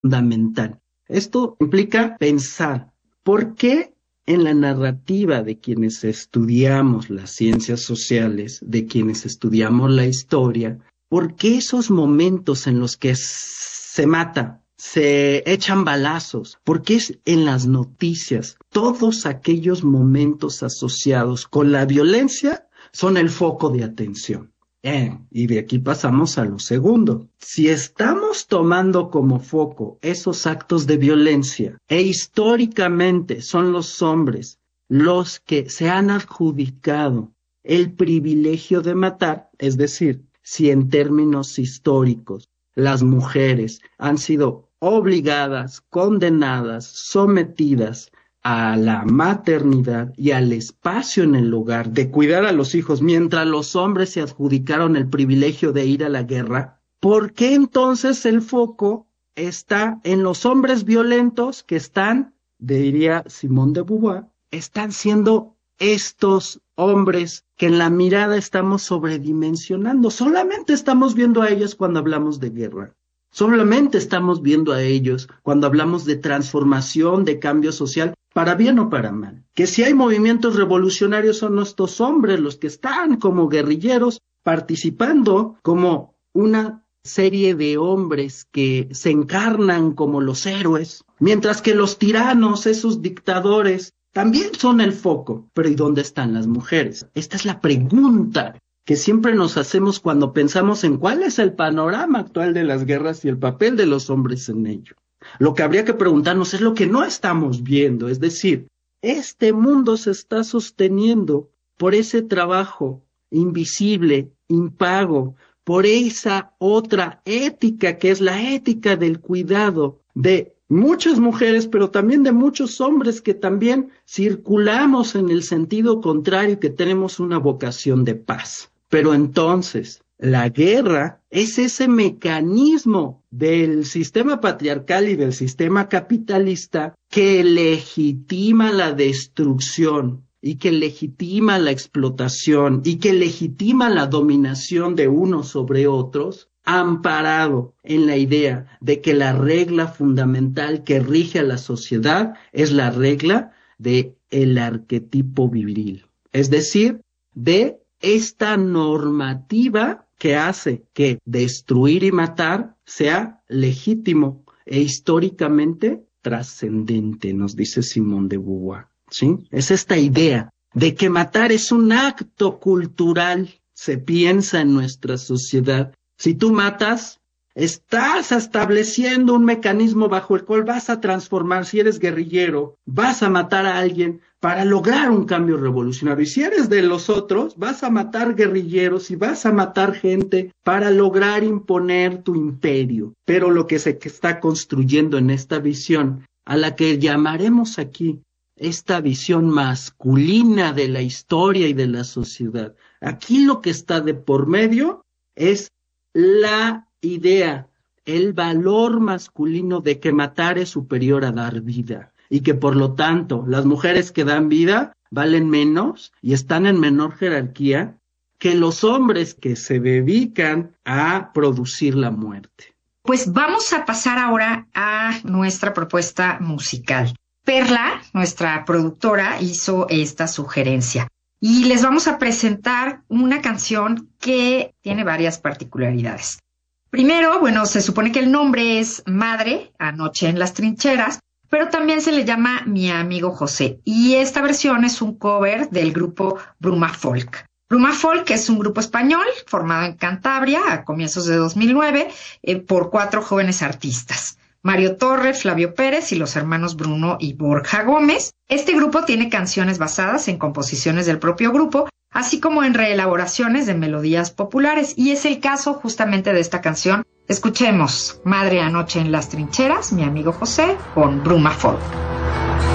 fundamental. Esto implica pensar por qué en la narrativa de quienes estudiamos las ciencias sociales, de quienes estudiamos la historia, por qué esos momentos en los que se mata, se echan balazos, por qué es en las noticias todos aquellos momentos asociados con la violencia son el foco de atención. Y de aquí pasamos a lo segundo. Si estamos tomando como foco esos actos de violencia, e históricamente son los hombres los que se han adjudicado el privilegio de matar, es decir, si en términos históricos las mujeres han sido obligadas, condenadas, sometidas a la maternidad y al espacio en el hogar de cuidar a los hijos, mientras los hombres se adjudicaron el privilegio de ir a la guerra, ¿por qué entonces el foco está en los hombres violentos que están, diría Simone de Beauvoir, están siendo estos hombres que en la mirada estamos sobredimensionando? Solamente estamos viendo a ellos cuando hablamos de guerra. Solamente estamos viendo a ellos cuando hablamos de transformación, de cambio social, para bien o para mal. Que si hay movimientos revolucionarios son estos hombres los que están como guerrilleros participando como una serie de hombres que se encarnan como los héroes, mientras que los tiranos, esos dictadores, también son el foco. Pero ¿y dónde están las mujeres? Esta es la pregunta que siempre nos hacemos cuando pensamos en cuál es el panorama actual de las guerras y el papel de los hombres en ello. Lo que habría que preguntarnos es lo que no estamos viendo, es decir, este mundo se está sosteniendo por ese trabajo invisible, impago, por esa otra ética que es la ética del cuidado de muchas mujeres, pero también de muchos hombres que también circulamos en el sentido contrario, que tenemos una vocación de paz. Pero entonces, la guerra es ese mecanismo del sistema patriarcal y del sistema capitalista que legitima la destrucción y que legitima la explotación y que legitima la dominación de unos sobre otros, amparado en la idea de que la regla fundamental que rige a la sociedad es la regla de el arquetipo viril, es decir, de esta normativa que hace que destruir y matar sea legítimo e históricamente trascendente, nos dice Simone de Beauvoir, ¿sí? Es esta idea de que matar es un acto cultural, se piensa en nuestra sociedad. Si tú matas, estás estableciendo un mecanismo bajo el cual vas a transformar. Si eres guerrillero, vas a matar a alguien para lograr un cambio revolucionario. Y si eres de los otros, vas a matar guerrilleros y vas a matar gente para lograr imponer tu imperio. Pero lo que se está construyendo en esta visión, a la que llamaremos aquí esta visión masculina de la historia y de la sociedad, aquí lo que está de por medio es la idea, el valor masculino de que matar es superior a dar vida y que por lo tanto las mujeres que dan vida valen menos y están en menor jerarquía que los hombres que se dedican a producir la muerte. Pues vamos a pasar ahora a nuestra propuesta musical. Perla, nuestra productora, hizo esta sugerencia. Y les vamos a presentar una canción que tiene varias particularidades. Primero, bueno, se supone que el nombre es Madre, Anoche en las Trincheras, pero también se le llama Mi Amigo José. Y esta versión es un cover del grupo Bruma Folk. Bruma Folk es un grupo español formado en Cantabria a comienzos de 2009 por 4 jóvenes artistas. Mario Torre, Flavio Pérez y los hermanos Bruno y Borja Gómez. Este grupo tiene canciones basadas en composiciones del propio grupo, así como en reelaboraciones de melodías populares, y es el caso justamente de esta canción. Escuchemos Madre, Anoche en las Trincheras, Mi Amigo José, con Bruma Folk.